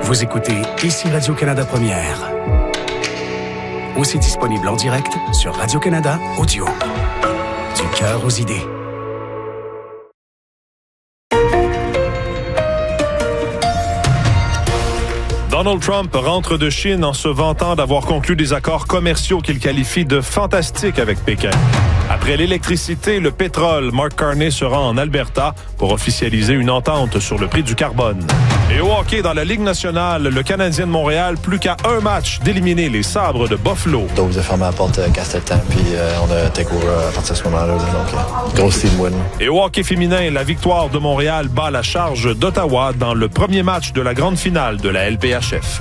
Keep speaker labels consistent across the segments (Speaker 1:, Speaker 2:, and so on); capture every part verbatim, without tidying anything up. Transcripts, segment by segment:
Speaker 1: Vous écoutez ici Radio-Canada Première. Aussi disponible en direct sur Radio-Canada Audio. Du cœur aux idées.
Speaker 2: Donald Trump rentre de Chine en se vantant d'avoir conclu des accords commerciaux qu'il qualifie de fantastiques avec Pékin. Après l'électricité, le pétrole, Mark Carney se rend en Alberta pour officialiser une entente sur le prix du carbone. Et au hockey, dans la Ligue nationale, le Canadien de Montréal, plus qu'à un match d'éliminer les Sabres de Buffalo.
Speaker 3: Donc, vous avez fermé la porte euh, quand c'était le temps, puis euh, on a take over à partir de ce moment-là. Donc, euh, grosse team win.
Speaker 2: Et au hockey féminin, la victoire de Montréal bat la charge d'Ottawa dans le premier match de la grande finale de la L P H F.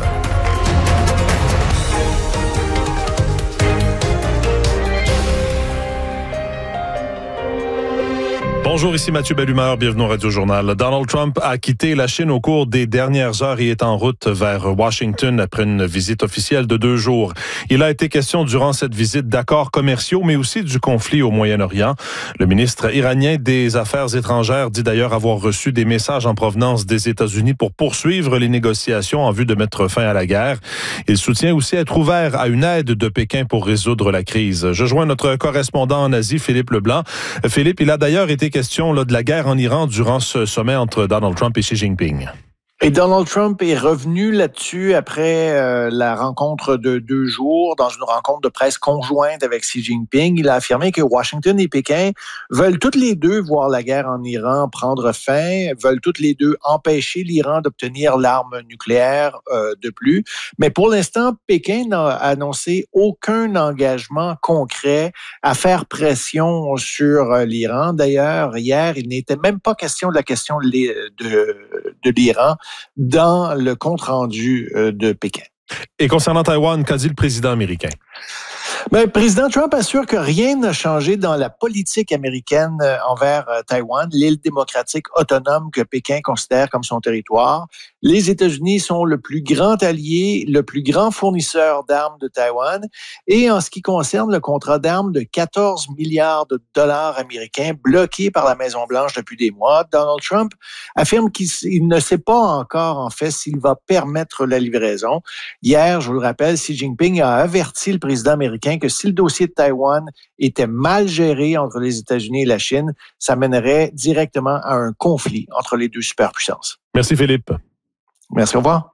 Speaker 2: Bonjour, ici Mathieu Bellumeur, bienvenue au Radio-Journal. Donald Trump a quitté la Chine au cours des dernières heures et est en route vers Washington après une visite officielle de deux jours. Il a été question durant cette visite d'accords commerciaux, mais aussi du conflit au Moyen-Orient. Le ministre iranien des Affaires étrangères dit d'ailleurs avoir reçu des messages en provenance des États-Unis pour poursuivre les négociations en vue de mettre fin à la guerre. Il soutient aussi être ouvert à une aide de Pékin pour résoudre la crise. Je joins notre correspondant en Asie, Philippe Leblanc. Philippe, il a d'ailleurs été question Là, de la guerre en Iran durant ce sommet entre Donald Trump et Xi Jinping.
Speaker 4: Et Donald Trump est revenu là-dessus après euh, la rencontre de deux jours, dans une rencontre de presse conjointe avec Xi Jinping. Il a affirmé que Washington et Pékin veulent toutes les deux voir la guerre en Iran prendre fin, veulent toutes les deux empêcher l'Iran d'obtenir l'arme nucléaire euh, de plus. Mais pour l'instant, Pékin n'a annoncé aucun engagement concret à faire pression sur euh, l'Iran. D'ailleurs, hier, il n'était même pas question de la question de, de, de l'Iran dans le compte-rendu de Pékin.
Speaker 2: Et concernant Taïwan, qu'a dit le président américain?
Speaker 4: Ben, le président Trump assure que rien n'a changé dans la politique américaine envers Taïwan, l'île démocratique autonome que Pékin considère comme son territoire. Les États-Unis sont le plus grand allié, le plus grand fournisseur d'armes de Taïwan. Et en ce qui concerne le contrat d'armes de quatorze milliards de dollars américains bloqué par la Maison-Blanche depuis des mois, Donald Trump affirme qu'il ne sait pas encore, en fait, s'il va permettre la livraison. Hier, je vous le rappelle, Xi Jinping a averti le président américain que si le dossier de Taïwan était mal géré entre les États-Unis et la Chine, ça mènerait directement à un conflit entre les deux superpuissances.
Speaker 2: Merci Philippe.
Speaker 4: Merci, au revoir.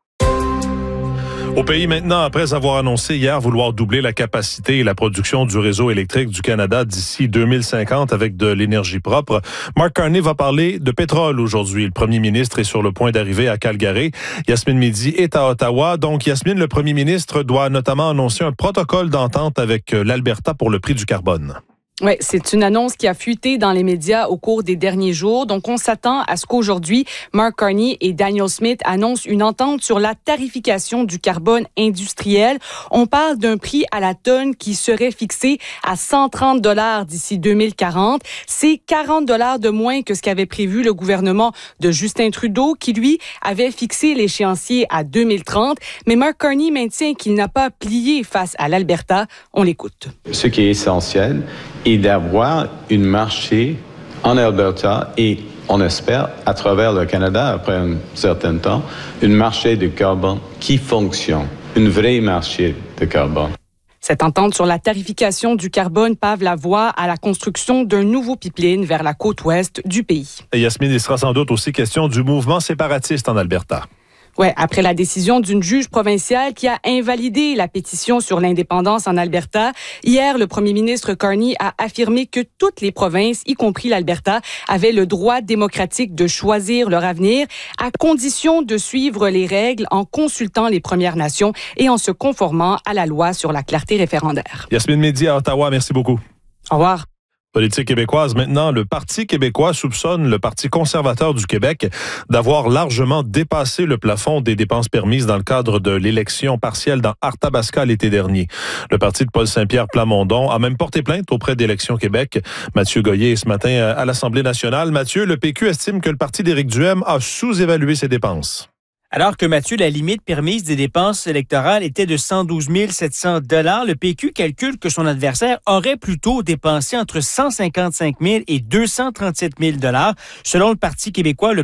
Speaker 2: Au pays maintenant, après avoir annoncé hier vouloir doubler la capacité et la production du réseau électrique du Canada d'ici deux mille cinquante avec de l'énergie propre, Mark Carney va parler de pétrole aujourd'hui. Le premier ministre est sur le point d'arriver à Calgary. Yasmine Mehdi est à Ottawa. Donc, Yasmine, le premier ministre doit notamment annoncer un protocole d'entente avec l'Alberta pour le prix du carbone.
Speaker 5: Oui, c'est une annonce qui a fuité dans les médias au cours des derniers jours. Donc, on s'attend à ce qu'aujourd'hui, Mark Carney et Danielle Smith annoncent une entente sur la tarification du carbone industriel. On parle d'un prix à la tonne qui serait fixé à cent trente dollars d'ici deux mille quarante. C'est quarante dollars de moins que ce qu'avait prévu le gouvernement de Justin Trudeau, qui, lui, avait fixé l'échéancier à deux mille trente. Mais Mark Carney maintient qu'il n'a pas plié face à l'Alberta. On l'écoute.
Speaker 6: Ce qui est essentiel est d'avoir un marché en Alberta et, on espère, à travers le Canada, après un certain temps, un marché de carbone qui fonctionne, un vrai marché de carbone.
Speaker 5: Cette entente sur la tarification du carbone pave la voie à la construction d'un nouveau pipeline vers la côte ouest du pays.
Speaker 2: Et Yasmine, il sera sans doute aussi question du mouvement séparatiste en Alberta.
Speaker 5: Ouais, après la décision d'une juge provinciale qui a invalidé la pétition sur l'indépendance en Alberta, hier, le premier ministre Carney a affirmé que toutes les provinces, y compris l'Alberta, avaient le droit démocratique de choisir leur avenir à condition de suivre les règles en consultant les Premières Nations et en se conformant à la loi sur la clarté référendaire.
Speaker 2: Yasmine Mehdi à Ottawa, merci beaucoup.
Speaker 5: Au revoir.
Speaker 2: Politique québécoise maintenant, le Parti québécois soupçonne le Parti conservateur du Québec d'avoir largement dépassé le plafond des dépenses permises dans le cadre de l'élection partielle dans Arthabasca l'été dernier. Le parti de Paul Saint-Pierre Plamondon a même porté plainte auprès d'Élections Québec. Mathieu Goyer est ce matin à l'Assemblée nationale. Mathieu, le P Q estime que le parti d'Éric Duhaime a sous-évalué ses dépenses.
Speaker 7: Alors que, Mathieu, la limite permise des dépenses électorales était de cent douze mille sept cents dollars, le P Q calcule que son adversaire aurait plutôt dépensé entre cent cinquante-cinq mille et deux cent trente-sept mille dollars. Selon le Parti québécois, le